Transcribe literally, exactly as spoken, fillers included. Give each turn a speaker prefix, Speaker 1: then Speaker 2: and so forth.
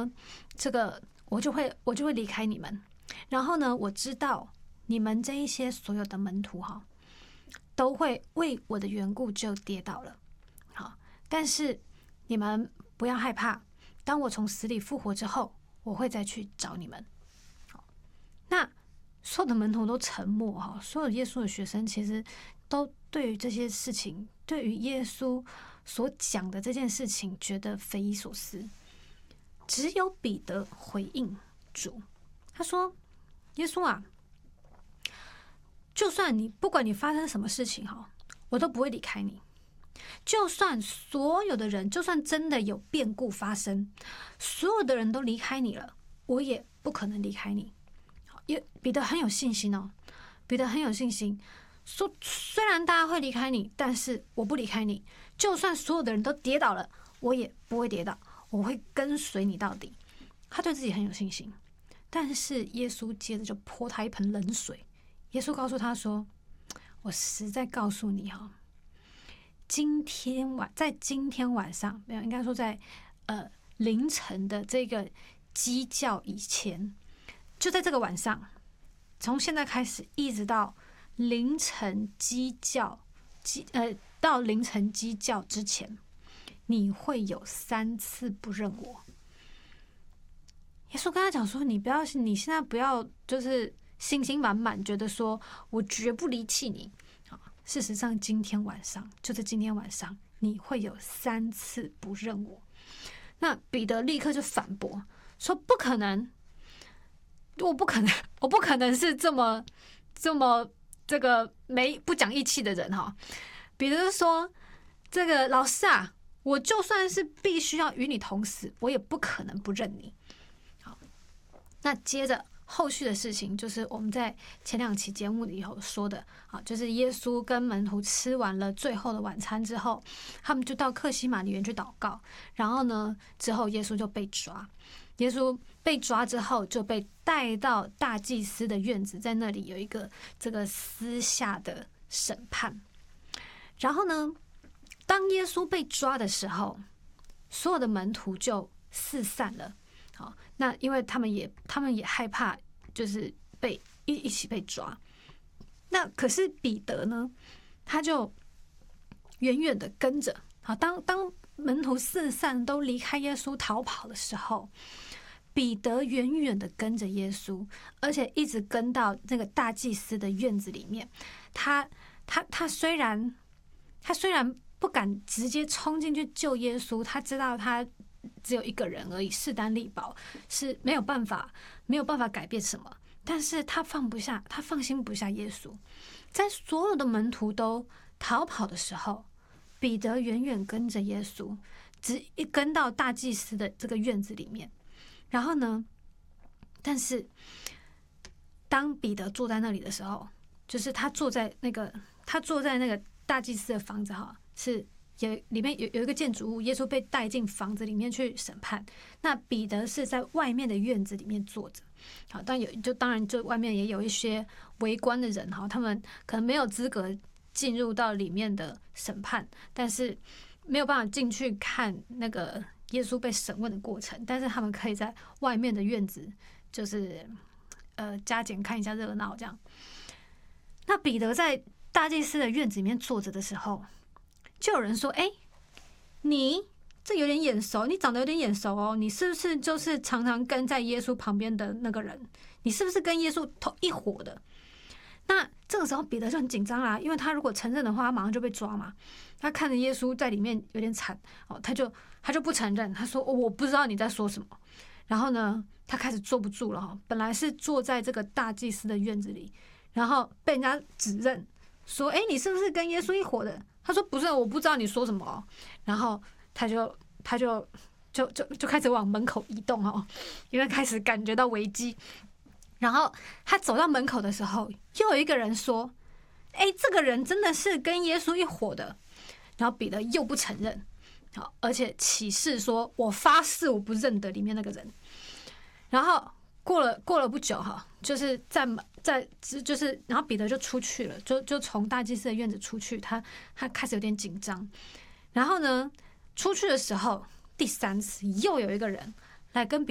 Speaker 1: 呢，这个我就会我就会离开你们。然后呢，我知道你们这一些所有的门徒哈，都会为我的缘故就跌倒了。好，但是你们不要害怕，当我从死里复活之后，我会再去找你们。好，那所有的门徒都沉默哈，所有耶稣的学生其实都对于这些事情，对于耶稣所讲的这件事情，觉得匪夷所思。只有彼得回应主，他说：“耶稣啊，就算你不管你发生什么事情哈，我都不会离开你。就算所有的人，就算真的有变故发生，所有的人都离开你了，我也不可能离开你。”也彼得很有信心哦，彼得很有信心，说虽然大家会离开你，但是我不离开你。就算所有的人都跌倒了，我也不会跌倒，我会跟随你到底。他对自己很有信心。但是耶稣接着就泼他一盆冷水。耶稣告诉他说：“我实在告诉你哈，今天晚在今天晚上，没有应该说在呃凌晨的这个鸡叫以前。”就在这个晚上，从现在开始一直到凌晨鸡叫，鸡呃到凌晨鸡叫之前，你会有三次不认我。耶稣跟他讲说：“你不要，你现在不要就是信心满满，觉得说我绝不离弃你。事实上，今天晚上就在今天晚上，你会有三次不认我。”那彼得立刻就反驳说：“不可能。”我不可能，我不可能是这么这么这个没不讲义气的人哈。彼得说：“这个老师啊，我就算是必须要与你同死，我也不可能不认你。”好，那接着后续的事情就是我们在前两期节目里头说的，好，就是耶稣跟门徒吃完了最后的晚餐之后，他们就到客西马尼园去祷告，然后呢，之后耶稣就被抓。耶稣被抓之后，就被带到大祭司的院子，在那里有一个这个私下的审判。然后呢，当耶稣被抓的时候，所有的门徒就四散了。好，那因为他们也他们也害怕，就是被一一起被抓。那可是彼得呢，他就远远的跟着。好，当当门徒四散都离开耶稣逃跑的时候，彼得远远的跟着耶稣，而且一直跟到那个大祭司的院子里面。他他他虽然他虽然不敢直接冲进去救耶稣，他知道他只有一个人而已，势单力薄，是没有办法没有办法改变什么。但是他放不下，他放心不下耶稣。在所有的门徒都逃跑的时候，彼得远远跟着耶稣，只一跟到大祭司的这个院子里面。然后呢，但是当彼得坐在那里的时候，就是他坐在那个他坐在那个大祭司的房子哈，是有里面有有一个建筑物，耶稣被带进房子里面去审判。那彼得是在外面的院子里面坐着。好，但有就当然就外面也有一些围观的人哈，他们可能没有资格进入到里面的审判，但是没有办法进去看那个耶稣被审问的过程，但是他们可以在外面的院子，就是呃加减看一下热闹这样。那彼得在大祭司的院子里面坐着的时候，就有人说：“哎、欸，你这有点眼熟，你长得有点眼熟哦，你是不是就是常常跟在耶稣旁边的那个人？你是不是跟耶稣同一伙的？”那这个时候彼得就很紧张啦，因为他如果承认的话，他马上就被抓嘛。他看着耶稣在里面有点惨哦，他就他就不承认，他说、哦：“我不知道你在说什么。”然后呢，他开始坐不住了哈，本来是坐在这个大祭司的院子里，然后被人家指认说：“哎，你是不是跟耶稣一伙的？”他说：“不是，我不知道你说什么哦。”然后他就他就就就就开始往门口移动哦，因为开始感觉到危机。然后他走到门口的时候，又有一个人说：“哎，这个人真的是跟耶稣一伙的。”然后彼得又不承认，好，而且起誓说：“我发誓我不认得里面那个人。”然后过了过了不久哈，就是在在就是，然后彼得就出去了，就就从大祭司的院子出去，他他开始有点紧张。然后呢，出去的时候第三次又有一个人来跟彼